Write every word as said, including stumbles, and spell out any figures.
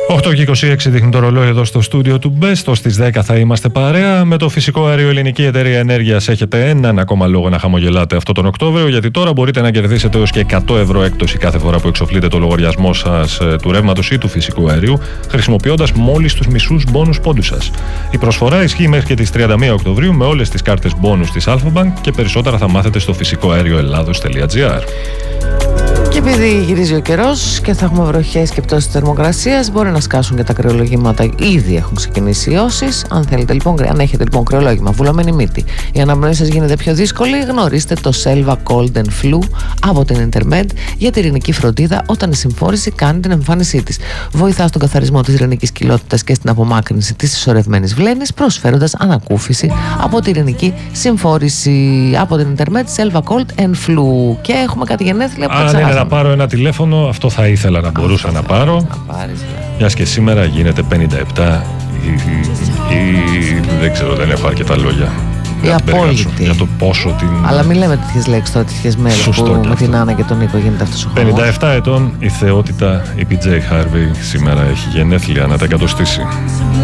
οκτώ και είκοσι έξι δείχνει το ρολόι εδώ στο στούντιο του Μπέστο. Στις δέκα θα είμαστε παρέα. Με το φυσικό αέριο Ελληνική Εταιρεία Ενέργειας έχετε έναν ακόμα λόγο να χαμογελάτε αυτό τον Οκτώβριο, γιατί τώρα μπορείτε να κερδίσετε έως και εκατό ευρώ έκπτωση κάθε φορά που εξοφλείτε το λογαριασμό σας του ρεύματος ή του φυσικού αερίου, χρησιμοποιώντας μόλις τους μισούς μπόνους πόντους σας. Η προσφορά ισχύει μέχρι και τις τριάντα μία Οκτωβρίου με όλες τις κάρτες μπόνους της Alpha Bank και περισσότερα θα μάθετε στο φυσικό αέριο ελλάδος τελεία τζι άρ. Και επειδή γυρίζει ο καιρός και θα έχουμε βροχές και πτώσεις θερμοκρασίας, μπορεί να σκάσουν και τα κρεολογήματα. Ήδη έχουν ξεκινήσει οι ιώσεις. Αν θέλετε λοιπόν, αν έχετε λοιπόν κρεολόγημα, βουλωμένη μύτη, η αναπνοή σας γίνεται πιο δύσκολη, γνωρίστε το Selva Cold and Flu από την Intermed για τη ρηνική φροντίδα όταν η συμφόρηση κάνει την εμφάνισή της. Βοηθά στον καθαρισμό της ρηνικής κοιλότητας και στην απομάκρυνση της συσσωρευμένης βλένης, προσφέροντας ανακούφιση από τη ρηνική συμφόρηση. Από την Intermed Selva Cold and Flu. Και έχουμε κάτι γενέθλια που θα να πάρω ένα τηλέφωνο, αυτό θα ήθελα να μπορούσα αυτό να πάρω. Να πάρεις, μιας και σήμερα γίνεται πενήντα επτά ή, ή δεν ξέρω, δεν έχω αρκετά λόγια. Η απόλυτη. Για το πόσο την... Αλλά μην λέμε τέτοιες λέξεις τώρα, τέτοιες μέρες που με την Άννα και τον Νίκο γίνεται αυτός ο χαμός. πενήντα επτά ετών η θεότητα, η πι τζέι Harvey, σήμερα έχει γενέθλια, να τα εκατοστήσει.